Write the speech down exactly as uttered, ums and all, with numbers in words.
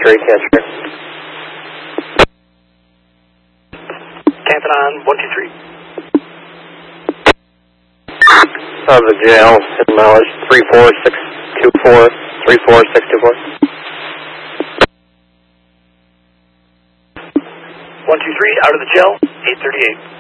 three, Cancer. Canton on one two three. Out of the jail, hit mileage three four six two four, three four six two four. one two three, out of the jail, eight thirty-eight.